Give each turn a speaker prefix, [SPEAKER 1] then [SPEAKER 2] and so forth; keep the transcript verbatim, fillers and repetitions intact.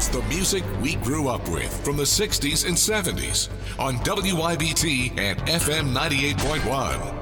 [SPEAKER 1] It's the music we grew up with from the sixties and seventies on W I B T and F M ninety-eight point one.